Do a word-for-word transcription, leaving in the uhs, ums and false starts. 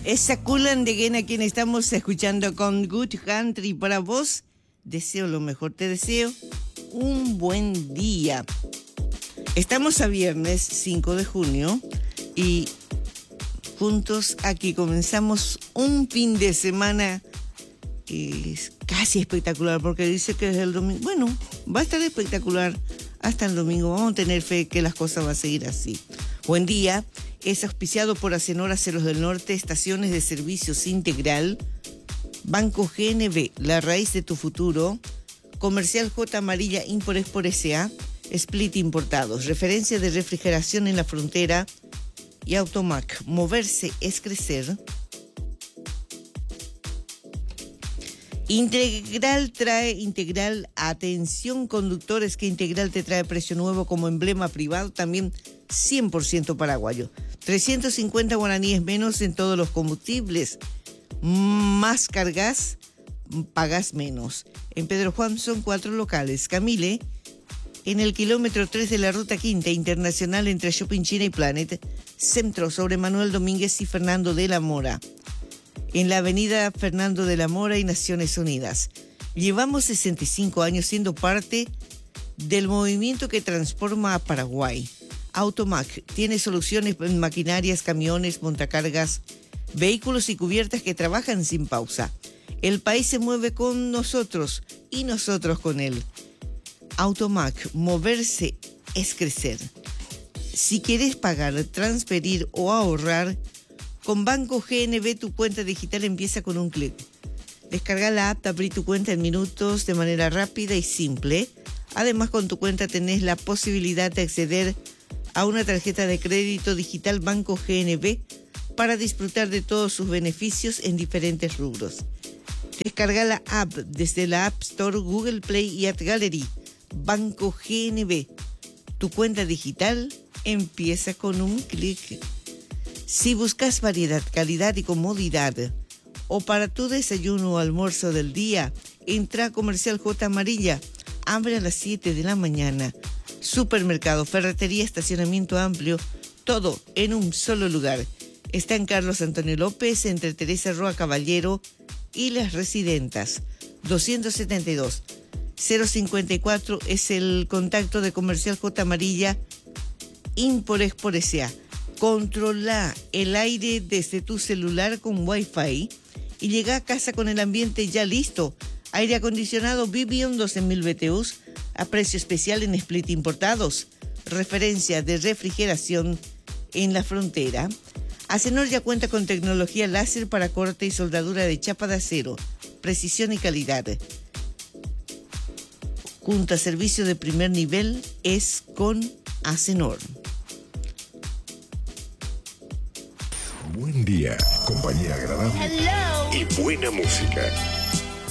Esa Cool de Again a quien estamos escuchando con Good Country. Para vos, deseo lo mejor. Te deseo un buen día. Estamos a viernes cinco de junio y juntos aquí comenzamos un fin de semana es casi espectacular, porque dice que es el domingo. Bueno, va a estar espectacular hasta el domingo. Vamos a tener fe que las cosas van a seguir así. Buen día. Es auspiciado por Acenor Aceros del Norte, Estaciones de Servicios Integral, Banco G N B, La Raíz de tu Futuro, Comercial J Amarilla Import-Export S A, Split Importados, referencia de refrigeración en la frontera, y Automac. Moverse es crecer. Integral trae Integral, atención conductores, que Integral te trae precio nuevo como emblema privado, también cien por ciento paraguayo. trescientos cincuenta guaraníes menos en todos los combustibles. Más cargas, pagas menos. En Pedro Juan son cuatro locales. Camile, en el kilómetro tres de la Ruta Quinta Internacional entre Shopping China y Planet. Centro sobre Manuel Domínguez y Fernando de la Mora. En la avenida Fernando de la Mora y Naciones Unidas. Llevamos sesenta y cinco años siendo parte del movimiento que transforma a Paraguay. Automac tiene soluciones en maquinarias, camiones, montacargas, vehículos y cubiertas que trabajan sin pausa. El país se mueve con nosotros y nosotros con él. Automac, moverse es crecer. Si quieres pagar, transferir o ahorrar, con Banco G N B tu cuenta digital empieza con un clic. Descarga la app, abrí tu cuenta en minutos de manera rápida y simple. Además, con tu cuenta tenés la posibilidad de acceder a una tarjeta de crédito digital Banco G N B para disfrutar de todos sus beneficios en diferentes rubros. Descarga la app desde la App Store, Google Play y App Gallery. Banco G N B. Tu cuenta digital empieza con un clic. Si buscas variedad, calidad y comodidad, o para tu desayuno o almuerzo del día, entra a Comercial J Amarilla. Abre a las siete de la mañana. Supermercado, ferretería, estacionamiento amplio, todo en un solo lugar. Está en Carlos Antonio López, entre Teresa Roa Caballero y Las Residentas. doscientos setenta y dos cero cincuenta y cuatro es el contacto de Comercial J Amarilla Import-Export S A. Controla el aire desde tu celular con Wi-Fi y llega a casa con el ambiente ya listo. Aire acondicionado Vivion doce mil B T Us a precio especial en Split Importados. Referencia de refrigeración en la frontera. Acenor ya cuenta con tecnología láser para corte y soldadura de chapa de acero. Precisión y calidad. Junto a servicio de primer nivel es con Acenor. Buen día, compañía agradable. Hello. Y buena música.